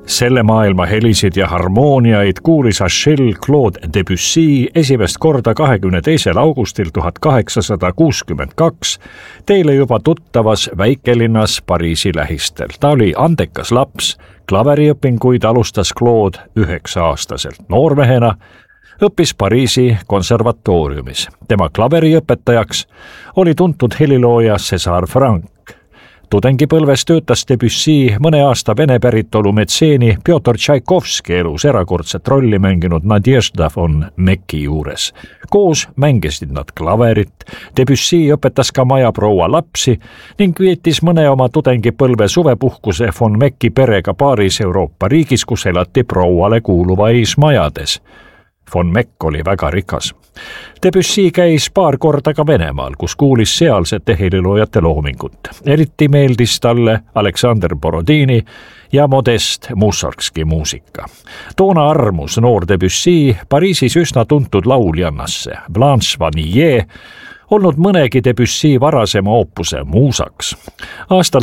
Selle maailma helisid ja harmooniaid kuulis Achille Claude Debussy esimest korda 22. augustil 1862 teile juba tuttavas väikelinnas Pariisi lähistel. Ta oli andekas laps, klaveriõpinguid alustas Claude 9-aastaselt. Noormehena õppis Pariisi konservatooriumis. Tema klaveriõpetajaks oli tuntud helilooja César Franck. Tudengipõlves töötas Debussy mõne aasta vene päritolu metseeni Pjotr Tšaikovski elus erakordset rolli mänginud Nadježda von Mecki juures. Koos mängisid nad klaverit, Debussy õpetas ka majaproua lapsi ning vietis mõne oma tudengipõlve suvepuhkuse von Mecki perega paaris Euroopa riigis, kus elati prouale kuuluvais majades. Von Meck oli väga rikas. Debussy käis paar korda ka Venemaal, kus kuulis sealsete heliloojate loomingut. Eriti meeldis talle Aleksander Borodini ja Modest Mussorgski muusika. Toona armus noor Debussy Pariisis üsna tuntud lauljannasse, Blanche Vanillet, olnud mõnegi Debussy varasema oopuse muusaks. Aastal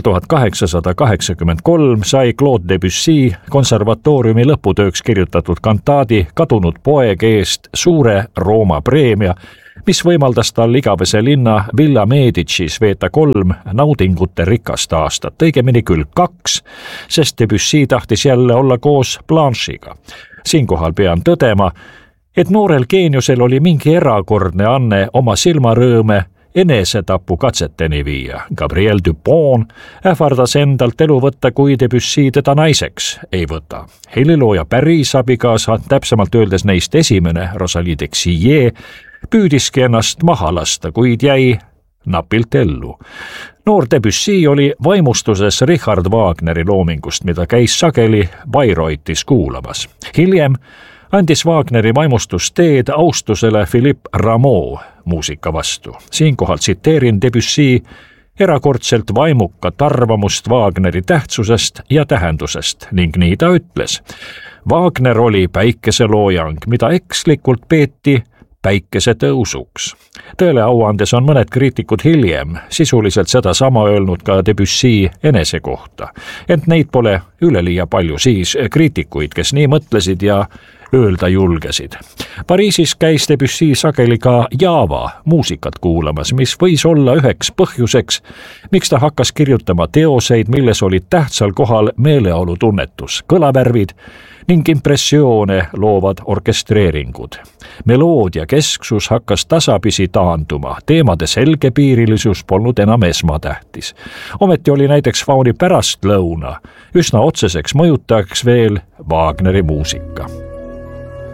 1883 sai Claude Debussy konservatooriumi lõputööks kirjutatud kantaadi Kadunud poeg eest suure Rooma preemia, mis võimaldas tal igavese linna Villa Medicis veeta 3 naudingute rikast aastat, õigemini küll 2, sest Debussy tahtis jälle olla koos Blanche'iga. Siinkohal pean tõdema, et noorel geeniusel oli mingi erakordne anne oma silmarõõme enesetapu katseteni viia. Gabrielle Dupont ähvardas endalt elu võtta, kui Debussy teda naiseks ei võta. Helilooja Päris abikaasa, täpsemalt öeldes neist esimene, Rosalie Dexillet, püüdiski ennast maha lasta, kuid jäi napilt ellu. Noor Debussy oli vaimustuses Richard Wagneri loomingust, mida käis sageli Bayreuthes kuulamas. Hiljem andis Wagneri vaimustus teed austusele Philippe Rameau muusika vastu. Siinkohal tsiteerin Debussy erakordselt vaimukat arvamust Wagneri tähtsusest ja tähendusest ning nii ta ütles. Wagner oli päikeseloojang, mida ekslikult peeti päikesetõusuks. Tõele au andes on mõned kriitikud hiljem sisuliselt sedasama öelnud ka Debussy enese kohta. Ent neid pole üleliia palju siis kriitikuid, kes nii mõtlesid ja öelda julgesid. Pariisis käis Debussy sageli ka Java muusikat kuulamas, mis võis olla üheks põhjuseks, miks ta hakkas kirjutama teoseid, milles olid tähtsal kohal meeleolutunnetus, kõlavärvid ning impressioone loovad orkestreeringud. Meloodia kesksus hakkas tasapisi taanduma, teemade selgepiirilisus polnud enam esmatähtis. Ometi oli näiteks Fauni pärastlõuna üsna otseseks mõjutajaks veel Wagneri muusika.